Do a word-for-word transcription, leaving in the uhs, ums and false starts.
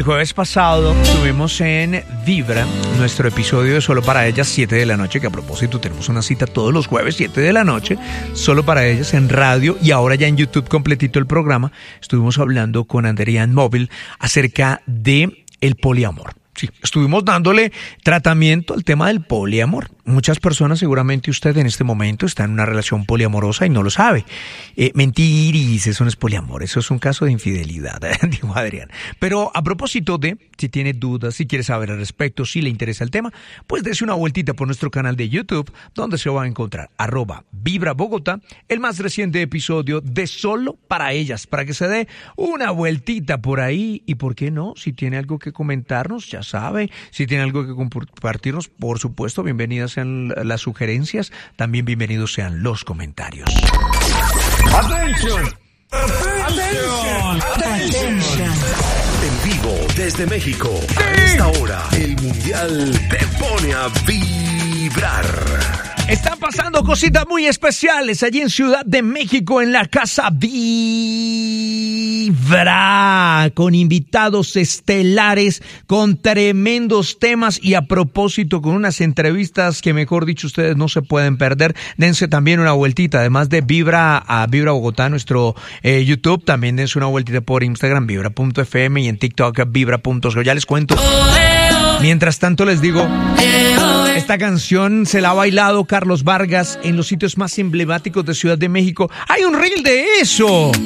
jueves pasado tuvimos en Vibra nuestro episodio de Solo para Ellas, siete de la noche, que a propósito tenemos una cita todos los jueves, siete de la noche, Solo para Ellas en radio y ahora ya en YouTube completito el programa. Estuvimos hablando con Andrea Móvil acerca de el poliamor. Sí, estuvimos dándole tratamiento al tema del poliamor. Muchas personas, seguramente usted en este momento está en una relación poliamorosa y no lo sabe. Eh, mentiris, eso no es poliamor, eso es un caso de infidelidad, dijo Adrián. Pero a propósito de, si tiene dudas, si quiere saber al respecto, si le interesa el tema, pues dése una vueltita por nuestro canal de YouTube, donde se va a encontrar arroba Vibra Bogotá, el más reciente episodio de Solo para Ellas, para que se dé una vueltita por ahí. Y por qué no, si tiene algo que comentarnos, ya sabe, si tiene algo que compartirnos, por supuesto, bienvenidas sean las sugerencias, también bienvenidos sean los comentarios. Atención, atención, atención. En vivo desde México, a esta hora, el Mundial te pone a vibrar. Están pasando cositas muy especiales allí en Ciudad de México, en la Casa Vibra, con invitados estelares, con tremendos temas y a propósito con unas entrevistas que, mejor dicho, ustedes no se pueden perder. Dense también una vueltita, además de Vibra a Vibra Bogotá, nuestro eh, YouTube, también dense una vueltita por Instagram, vibra punto f m, y en TikTok, vibra punto co. Ya les cuento. Mientras tanto les digo, esta canción se la ha bailado Carlos Vargas en los sitios más emblemáticos de Ciudad de México. ¡Hay un reel de eso!